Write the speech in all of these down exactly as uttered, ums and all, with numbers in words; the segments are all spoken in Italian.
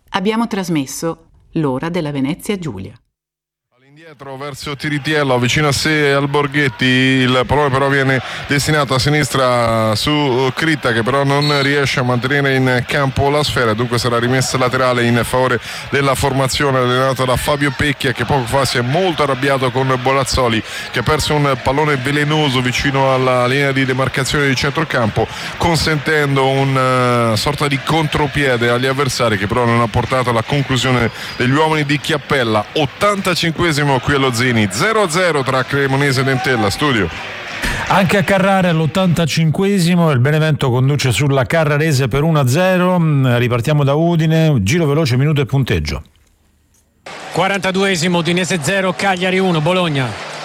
Abbiamo trasmesso L'ora della Venezia Giulia. All'indietro verso Tiritiello, vicino a sé al Borghetti, il pallone però viene destinato a sinistra su Critta, che però non riesce a mantenere in campo la sfera, dunque sarà rimessa laterale in favore della formazione allenata da Fabio Pecchia, che poco fa si è molto arrabbiato con Bonazzoli, che ha perso un pallone velenoso vicino alla linea di demarcazione di centrocampo, consentendo una sorta di contropiede agli avversari, che però non ha portato alla conclusione degli uomini di Chiappella. ottantacinquesimo qui allo Zini, zero a zero tra Cremonese ed Entella. Studio. Anche a Carrara all'ottantacinquesimo il Benevento conduce sulla Carrarese per uno a zero. Ripartiamo da Udine, giro veloce, minuto e punteggio. quarantaduesimo, Udinese zero, Cagliari uno, Bologna.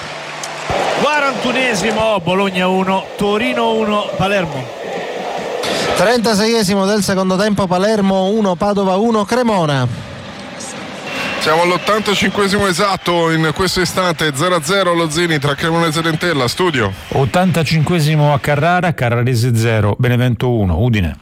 quarantunesimo, Bologna uno, Torino uno, Palermo. trentaseiesimo del secondo tempo, Palermo uno, Padova uno, Cremona. Siamo all'ottantacinquesimo esatto in questo istante, zero a zero allo Zini tra Cremonese ed Entella. Studio. ottantacinquesimo a Carrara, Carrarese zero, Benevento uno, Udine.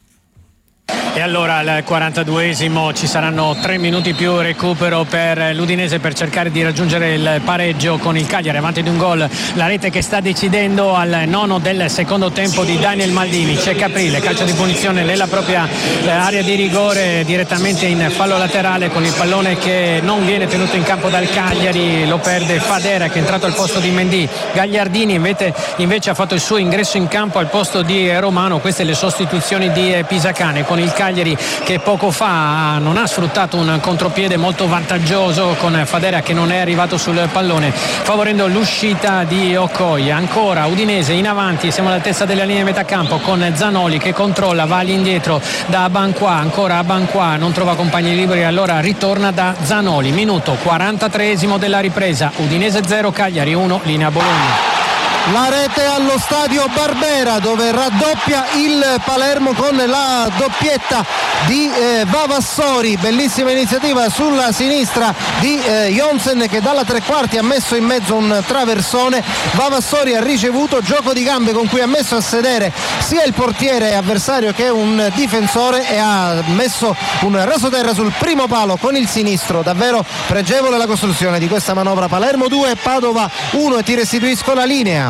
E allora al quarantaduesimo ci saranno tre minuti più recupero per l'Udinese per cercare di raggiungere il pareggio con il Cagliari avanti di un gol. La rete che sta decidendo al nono del secondo tempo di Daniel Maldini. C'è Caprile, calcio di punizione nella propria area di rigore, direttamente in fallo laterale con il pallone che non viene tenuto in campo dal Cagliari, lo perde Fadera che è entrato al posto di Mendy. Gagliardini invece, invece ha fatto il suo ingresso in campo al posto di Romano. Queste le sostituzioni di Pisacane con il Cagliari che poco fa non ha sfruttato un contropiede molto vantaggioso con Fadera che non è arrivato sul pallone, favorendo l'uscita di Okoye. Ancora Udinese in avanti, siamo all'altezza della linea metacampo con Zanoli che controlla, va all'indietro da Abanqua, ancora Abanqua non trova compagni liberi, allora ritorna da Zanoli. Minuto quarantatreesimo della ripresa, Udinese zero, Cagliari uno, linea Bologna. La rete allo stadio Barbera dove raddoppia il Palermo con la doppietta di eh, Vavassori, bellissima iniziativa sulla sinistra di eh, Jonsen che dalla tre quarti ha messo in mezzo un traversone. Vavassori ha ricevuto gioco di gambe con cui ha messo a sedere sia il portiere avversario che un difensore e ha messo un rasoterra sul primo palo con il sinistro. Davvero pregevole la costruzione di questa manovra. Palermo due, Padova uno e ti restituisco la linea.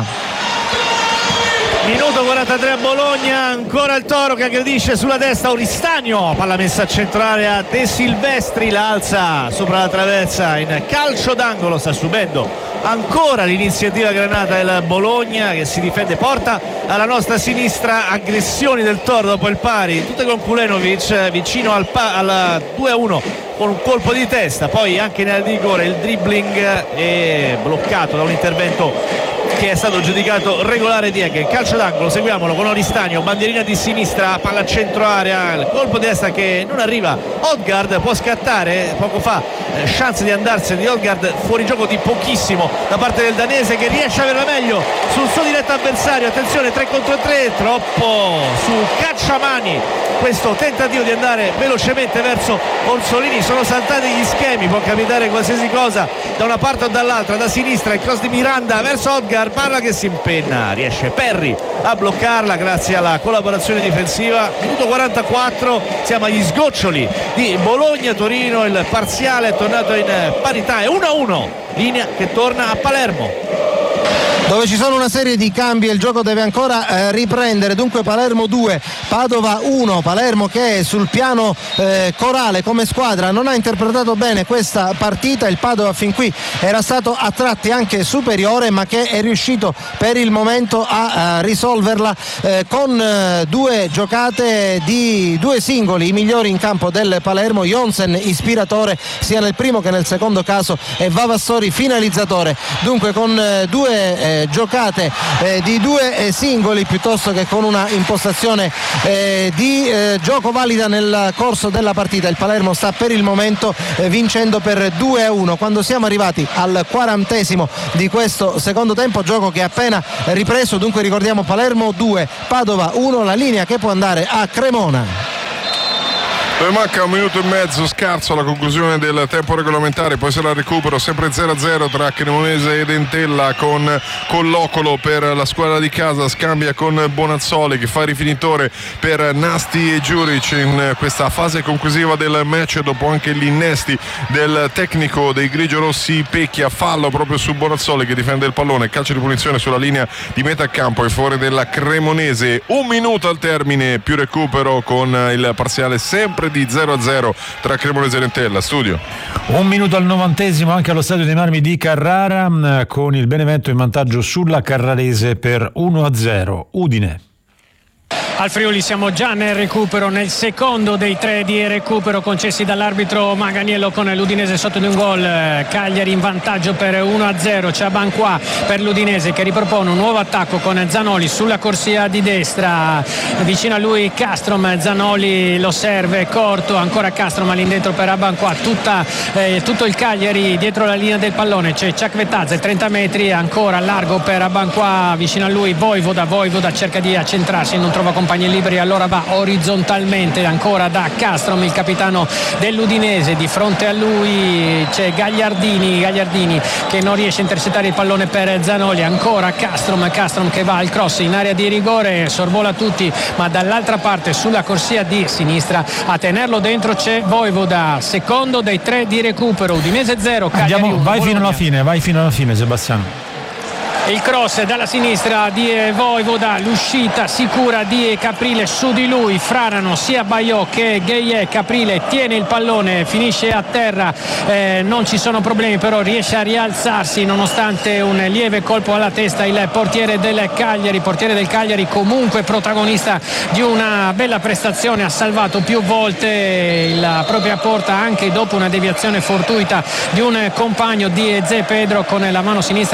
Minuto quarantatré a Bologna, ancora il Toro che aggredisce sulla destra Oristagno, palla messa a centrale a De Silvestri, la alza sopra la traversa in calcio d'angolo, sta subendo ancora l'iniziativa granata del Bologna che si difende, porta alla nostra sinistra aggressioni del Toro dopo il pari, tutte con Kulenovic vicino al, pa- al due a uno con un colpo di testa, poi anche nel rigore il dribbling è bloccato da un intervento che è stato giudicato regolare di Eggen. Calcio d'angolo, seguiamolo con Oristagno, bandierina di sinistra, palla a centro area, il colpo di destra che non arriva. Odgaard può scattare, poco fa eh, chance di andarsene di Odgaard, fuori gioco di pochissimo da parte del danese che riesce a averla meglio sul suo diretto avversario. Attenzione, tre contro tre, troppo su Cacciamani questo tentativo di andare velocemente verso Orsolini, sono saltati gli schemi, può capitare qualsiasi cosa da una parte o dall'altra, da sinistra il cross di Miranda verso Odgaard, palla che si impenna, riesce Perri a bloccarla grazie alla collaborazione difensiva. Minuto quarantaquattro, siamo agli sgoccioli di Bologna-Torino, il parziale è tornato in parità, è uno a uno, linea che torna a Palermo dove ci sono una serie di cambi e il gioco deve ancora eh, riprendere. Dunque Palermo due, Padova uno. Palermo che sul piano eh, corale come squadra non ha interpretato bene questa partita. Il Padova fin qui era stato a tratti anche superiore, ma che è riuscito per il momento a, a risolverla eh, con eh, due giocate di due singoli, i migliori in campo del Palermo. Jonsen ispiratore sia nel primo che nel secondo caso e Vavassori finalizzatore. Dunque con eh, due eh, giocate eh, di due eh, singoli piuttosto che con una impostazione eh, di eh, gioco valida nel corso della partita. Il Palermo sta per il momento eh, vincendo per due a uno. Quando siamo arrivati al quarantesimo di questo secondo tempo, gioco che è appena ripreso, dunque ricordiamo Palermo due, Padova uno, la linea che può andare a Cremona. Dove manca un minuto e mezzo scarso alla conclusione del tempo regolamentare, poi sarà il recupero sempre zero a zero tra Cremonese ed Entella, con Collocolo per la squadra di casa, scambia con Bonazzoli che fa rifinitore per Nasti e Giuric in questa fase conclusiva del match, dopo anche gli innesti del tecnico dei grigiorossi Pecchia. Fallo proprio su Bonazzoli che difende il pallone, calcio di punizione sulla linea di metà campo e fuori della Cremonese. Un minuto al termine più recupero, con il parziale sempre di zero a zero tra Cremonese e Entella. Studio. Un minuto al novantesimo anche allo Stadio dei Marmi di Carrara, con il Benevento in vantaggio sulla Carrarese per uno a zero. Udine. Al Friuli siamo già nel recupero, nel secondo dei tre di recupero concessi dall'arbitro Maganiello, con l'Udinese sotto di un gol. Cagliari in vantaggio per uno a zero. C'è Abanqua per l'Udinese che ripropone un nuovo attacco con Zanoli sulla corsia di destra, vicino a lui Castrom. Zanoli lo serve corto, ancora Castrom all'indentro per Abanqua. Tutta, eh, tutto il Cagliari dietro la linea del pallone. C'è Ciacvetazze, trenta metri, ancora largo per Abanqua, vicino a lui Voivoda. Voivoda cerca di accentrarsi, non trova compagni liberi, allora va orizzontalmente ancora da Castrom, il capitano dell'Udinese. Di fronte a lui c'è Gagliardini Gagliardini che non riesce a intercettare il pallone per Zanoli, ancora Castrom Castrom che va al cross in area di rigore, sorvola tutti, ma dall'altra parte sulla corsia di sinistra a tenerlo dentro c'è Voivoda. Secondo dei tre di recupero, Udinese zero, Cagliari Andiamo, uno. vai Bologna. fino alla fine, vai fino alla fine, Sebastiano. Il cross dalla sinistra di Voivoda, l'uscita sicura di Caprile su di lui, franano sia Baio che Gueye. Caprile tiene il pallone, finisce a terra, eh, non ci sono problemi, però riesce a rialzarsi nonostante un lieve colpo alla testa il portiere del Cagliari. Portiere del Cagliari comunque protagonista di una bella prestazione, ha salvato più volte la propria porta anche dopo una deviazione fortuita di un compagno di Ze Pedro con la mano sinistra